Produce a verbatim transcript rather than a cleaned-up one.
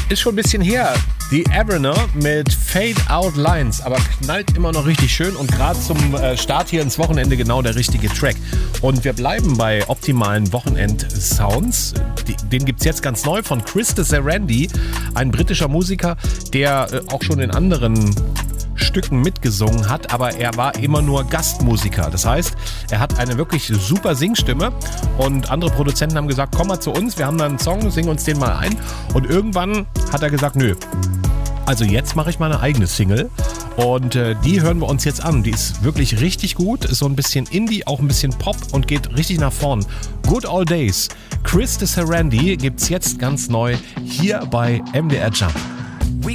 Ist schon ein bisschen her. Die Everner mit Fade Out Lines, aber knallt immer noch richtig schön und gerade zum Start hier ins Wochenende genau der richtige Track. Und wir bleiben bei optimalen Wochenend-Sounds. Den gibt es jetzt ganz neu von Chris de Serandi, ein britischer Musiker, der auch schon in anderen Stücken mitgesungen hat, aber er war immer nur Gastmusiker. Das heißt, er hat eine wirklich super Singstimme und andere Produzenten haben gesagt, komm mal zu uns, wir haben da einen Song, sing uns den mal ein. Und irgendwann hat er gesagt, nö, also jetzt mache ich mal eine eigene Single und äh, die hören wir uns jetzt an. Die ist wirklich richtig gut, ist so ein bisschen Indie, auch ein bisschen Pop und geht richtig nach vorn. Good Old Days. Chris de Serandi gibt's jetzt ganz neu hier bei M D R Jump.